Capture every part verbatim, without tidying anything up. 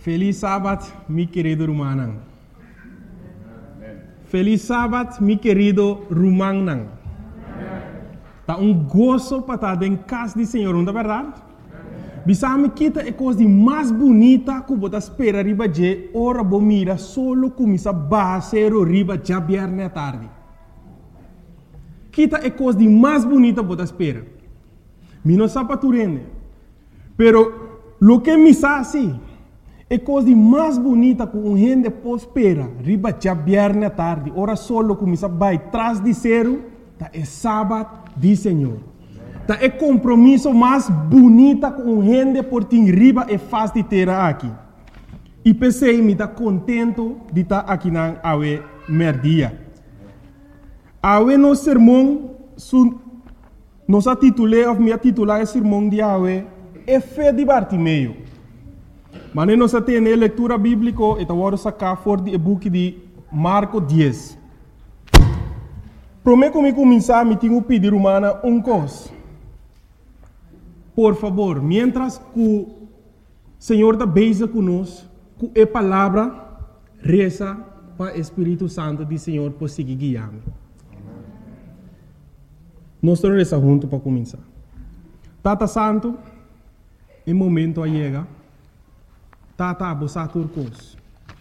Feliz sábado, mi querido Rumanang. Feliz sábado, mi querido Rumanang. Tá um gozo para estar em casa do Senhor, não é verdade? Bisame kita é coisa mais bonita que você espera riba de ora bomira solo começa a baixar riba já viernes à tarde. Kita é coisa mais bonita que você espera. Mi não sabe turene. Pero lo que me sabe é coisa mais bonita que um gente pode esperar riba já viernes à tarde. Ora solo começa a baixar atrás de zero, tá é sábado do Senhor. Tá é compromisso mais bonita com um gente por ter riba e faz de ter aqui. E pensei me tá contento de estar aqui na awe merdia. Awe no sermão su nos a titulei of me a titular o sermão de awe é fé de Bartimeu. Mas nós temos a leitura bíblica e agora sacar for de book de Marco dez. Prometo me começar me tenho pedir humana um coisa. Por favor, mientras que o Senhor está beija conosco, com a palavra, reza para o Espírito Santo do Senhor por seguir guiando. Nós estamos rezando juntos para começar. Tata Santo, em momento a chega, Tata abosa turcos.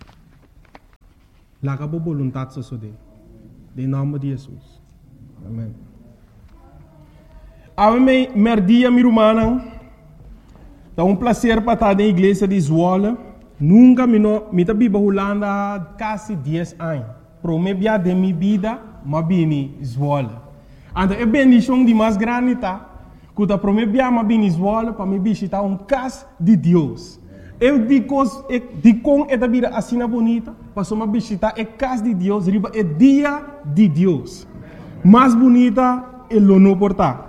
Laga bo vontade so de. Em nome de Jesus. Amém. A mim, merdia mi rumana, é um prazer para estar na igreja de Zwolle. Nunca me no, me tá biba Holanda quase dez anos. Pro me bia de minha vida, ma bini Zwolle. Então é bendição de mais grande tá. Quando pro me bia ma bini Zwolle para me visitar um casa de Deus. Eu digo, digo é da vida assim bonita, para só me visitar é casa de Deus, riba é dia de Deus. Mais bonita é lo no portar.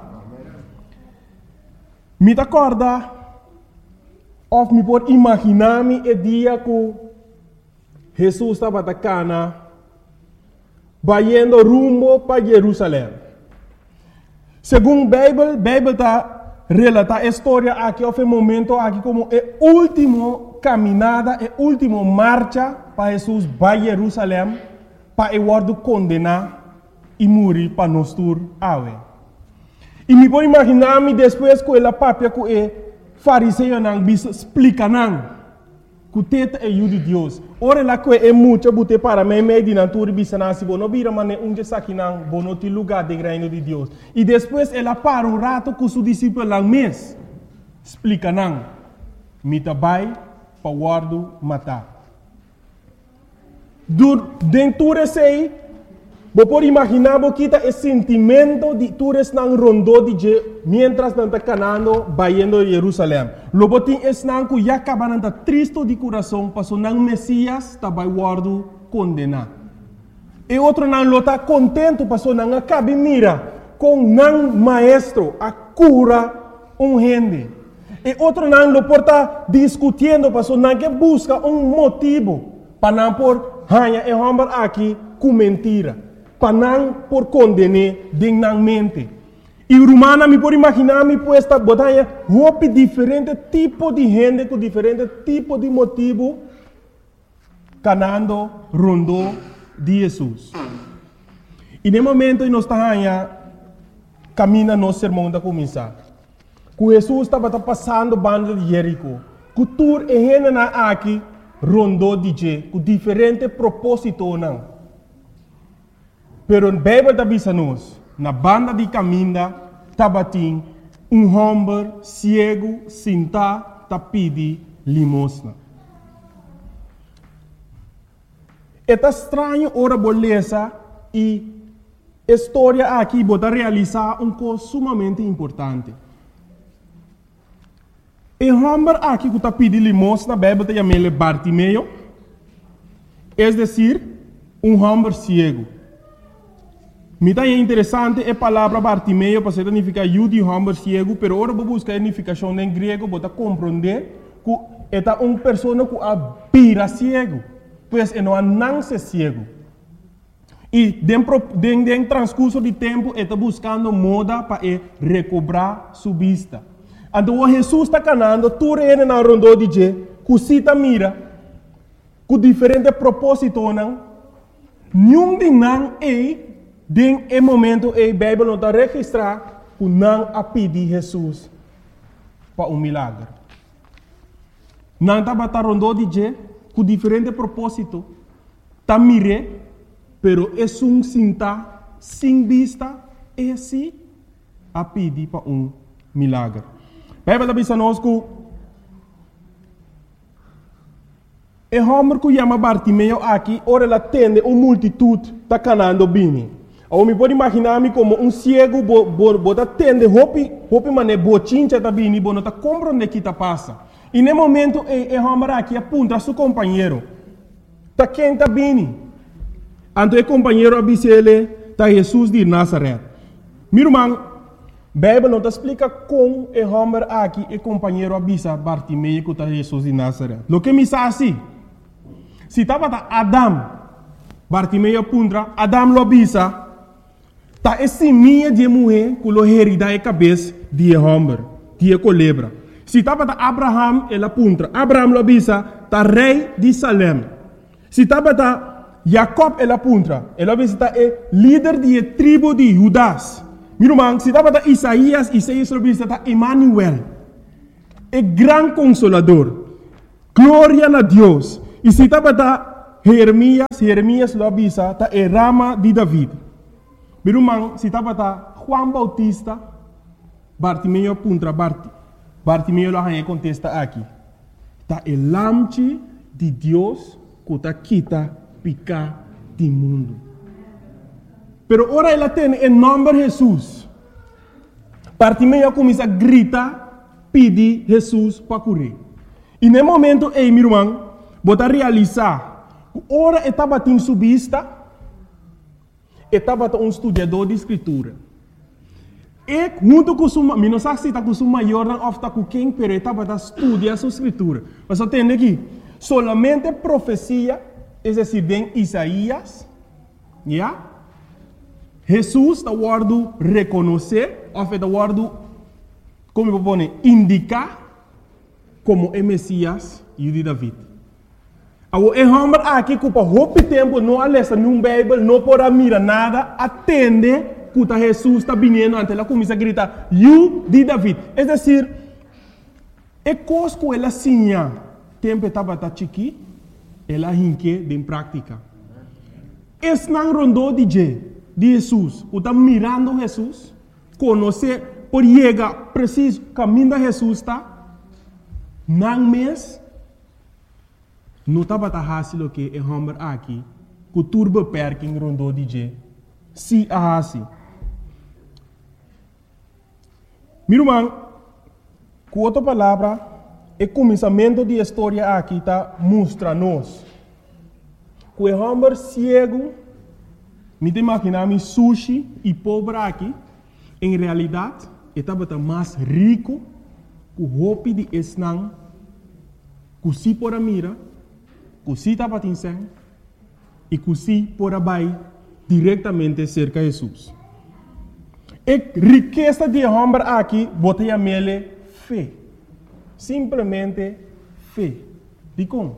Me acorda, ou me pode imaginar-me o dia que Jesus estava na cana, indo rumo para Jerusalém. Segundo a Bíblia, a Bíblia está relata a história aqui, houve um momento aqui como a última caminhada, a última marcha para Jesus para Jerusalém, para o word condenar e morrer para nós tur awe. E me pode imaginar-me depois que ela papia que o fariseu não bisa explica não que o teta é o de Deus. Ora lá que é muito bute para mim meio de natura bisa não se bono vira mas um dia aqui não bono te lugar de reino de Deus. E depois ela para um rato com seu discípulo lá mês explica não me tabai para guardo matar. Dentro desse Você pode imaginar que está esse sentimento de todos não rondou de mientras não está canando indo a Jerusalém. Logo tem esse não que já acaba não está triste de coração, passou não Messias está vai guardo condenar. E outro não está contente, passou não acaba mira com não maestro a cura um gente. E outro não lo porta discutindo, passou não que busca um motivo para não por hanha e homem aqui com mentira. Para não por condenar dignamente. E o romano me pode imaginar me puesta botanha roupa diferente tipo de gente com diferente tipo de motivo canando rondo de Jesus. E no momento nós estamos caminhando no sermão da começar. Que Jesus estava passando banda de Jerico. Que tur e gente na aqui rondo de je com diferente propósito não. Pero a Bíblia está dizendo na banda de caminho, tabatim, um homem cego, sentado, tá pedi limosna. É estranho ora beleza e a história aqui bota realizar um coisa sumamente importante. O homem aqui que tá pedi limosna, a Bíblia está chamando Bartimeu, é decir, um homem cego. Me é interessante a palavra Bartimeu para significar eu de homem cego, pero agora vou buscar a significação em grego para compreender que é uma pessoa que abira cego, pois é não nasce cego. E dentro do transcurso de tempo está buscando moda para recobrar sua vista. Então Jesus está canando, tudo ele na rondo de cosita mira, com diferente propósito, não? Nenhum de não é, den é momento é, a Bíblia não está registrar, que não a pedir Jesus para um milagre. Não está batendo de je, com diferente propósito, está mire, pero é um sinta, sem vista, é assim, a pedir para um milagre. A Bíblia está dizendo que é homem que chama Bartimeu aqui, ora ela atende uma multitude está canando bem. Ou me pode imaginar-me como um cego, bota atende, hopi, hopi mané, bochincha está bem, bota está compreendendo o que está passa. E no momento, é homem aqui aponta a seu companheiro. Está quem está bem. Então, o companheiro avisa ele, está Jesus de Nazaré. Meu irmão, a Bíblia não explica como o homem aqui, o companheiro avisa Bartimeu que está Jesus de Nazaré. O que me diz assim? Se estava Adam, Bartimeu apunta, Adam lo avisa, está esse minha de mulher que lo herida a cabeça de homem, de culebra. Se estava Abraham, ele apunta, Abraham lo avisa, está rei de Salem. Se estava Jacob, ele apunta, ele avisa, está líder de tribo de Judas. Meu irmão, se estava Isaías, Isaías lo avisa, está Emmanuel, é grande consolador, glória a Deus. E se estava Jeremias, Jeremias lo avisa, está a rama de David. Meu irmão, se estava Juan Bautista, Bartimeu apunta, Bart, Bartimeu lo arranha contesta aqui. Está o lamche de Deus que está quita picar do mundo. Pero ora ela tem o nome de Jesus. Bartimeu começa a gritar, pedir Jesus para curar. E no momento, ei, meu irmão, bota realizar, ora estava em subista, estava um estudador de escritura. E junto com o meu, não sei se está com o maior ou está com quem, mas estava a estudar a escritura. Mas eu tenho aqui, solamente profecia, é decir, de Isaías, já? Jesus está guardando reconhecer, ou está guardando, como eu vou dizer, indicar como é Messias e o de David. O homem aqui que por muito tempo não alessa num Bíblia, não pode mirar nada, atende que Jesus está vindo, então ela começa a gritar, "You de David". É decir, é coisa que ela sinha, tempo estava chiqui, ela rinque em prática. Esse não rondou de Jesus, o está mirando Jesus, conhecer, por chegar preciso caminho de Jesus está, não mês. Não estava fácil que o homem aqui, que o turbo perking rondou de G. Se a assim. Meu irmão, com outra palavra, o começamento da história aqui está mostra-nos que o homem cego, me imaginar sushi e pobre aqui, em realidade, estava mais rico que o roupa de esnang, que se por a mira, que se estava atingindo e que se por abaixo diretamente cerca de Jesus. A riqueza de homem aqui, bota a mele fé. Simplesmente fé. De como?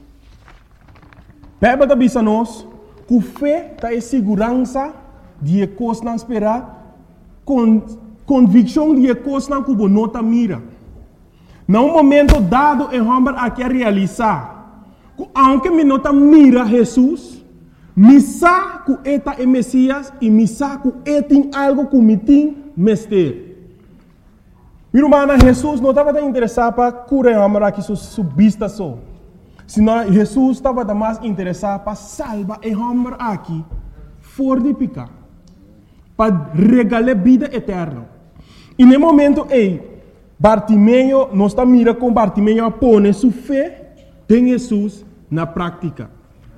Bíblia está dizendo que fé está em segurança de coisas não esperar, com convicção de coisas não que você não está mira. Num momento dado, o homem aqui a realizar. Aunque me nota mira Jesus, me sabe que eta é Messias e me sabe que é tem algo que me tem mestre. Meu irmão, Jesus não estava interessado para curar o homem aqui sua vista só. Senão Jesus estava mais interessado para salvar o homem aqui fora de pecar, para regalar vida eterna. E no momento ei, Bartimeu não está mira com Bartimeu a pôr sua fé em Jesus na prática.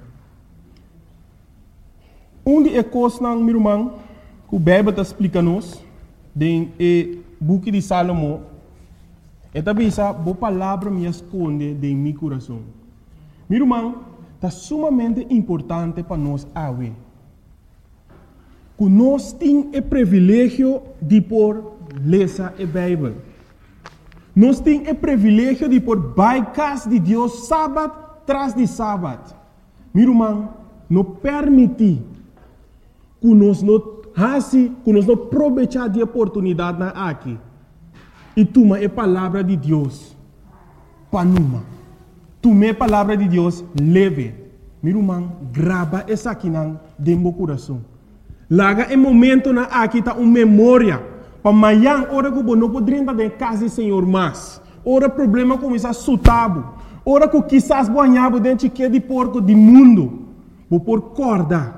Um de coisas, meu irmão, que o Bíblia está explicando-nos, no book de Salomão, é também essa boa palavra me esconde em meu coração. Meu irmão, está sumamente importante para nós ver que nós temos o privilégio de por ler a Bíblia. Nós temos o privilégio de por bypass de Deus sábado tras de sábado. Meu irmão, não permite que nós não assim, que nós não aproveitar de oportunidade na aqui. E toma a palavra de Deus para numa. Toma a palavra de Deus leve. Meu irmão, grava essa aqui dentro do coração. Laga em momento na aqui tá uma memória. Para amanhã, hora que não poderia estar em casa do Senhor mais. Ora problema começa a sutabo. Ora que quizás banhava dentro de porco do mundo. Vou por corda.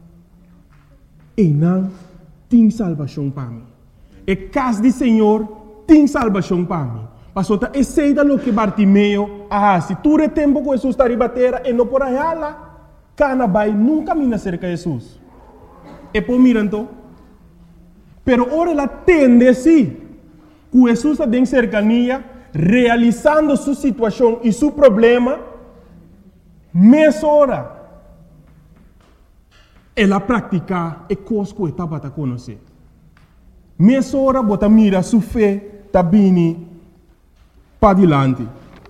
E não tem salvação para mim. E casa do Senhor tem salvação para mim. Passou a essa lo que Bartimeu ah, se tu é tempo que Jesus está ribatera e não por aí lá, cana vai nunca mina cerca de Jesus. E por miranto, pero ora ela tende sim, que Jesus está em cercania, realizando sua situação e seu problema, meia hora. Ela pratica e coisa que estava a conhecer. Meia hora, bota mira sua fé, está bem para adiante.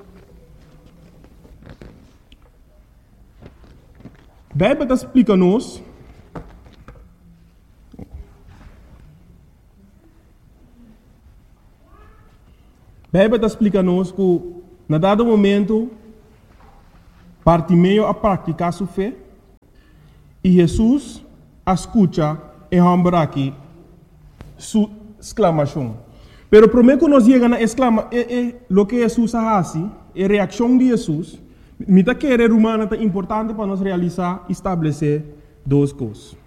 A Bíblia explica-nos a Bíblia explica-nos que, na dado momento, Bartimeu a praticar sua fé e Jesus escuta e rambra aqui sua exclamação. Pero primeiro que nós chegamos na exclama, é, é, o que Jesus faz, é a reação de Jesus. Me está querendo humana é importante para nós realizar, estabelecer duas coisas.